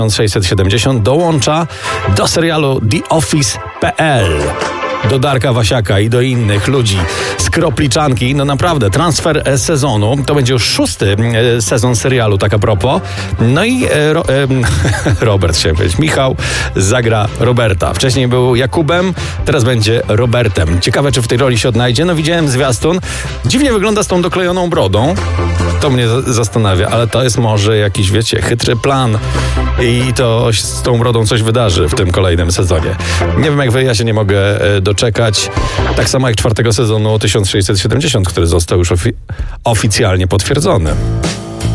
1670 dołącza do serialu The Office.pl. Do Darka Wasiaka i do innych ludzi z Kropliczanki. No naprawdę, transfer sezonu. To będzie już 6. sezon serialu, tak a propos. No i Robert, chciałem powiedzieć, Michał zagra Roberta. Wcześniej był Jakubem, teraz będzie Robertem. Ciekawe, czy w tej roli się odnajdzie. No widziałem zwiastun. Dziwnie wygląda z tą doklejoną brodą. To mnie zastanawia, ale to jest może jakiś, wiecie, chytry plan i to z tą brodą coś wydarzy w tym kolejnym sezonie. Nie wiem jak wy, ja się nie mogę doczekać. Tak samo jak 4. sezonu 1670, który został już oficjalnie potwierdzony.